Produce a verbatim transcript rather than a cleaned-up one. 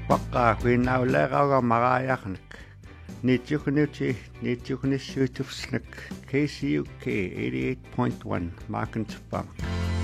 Waka Winaulega Marayachnik. Nitjukunuchi, Nitjukunisutufsnik, K C U K eighty-eight point one, Markensbank.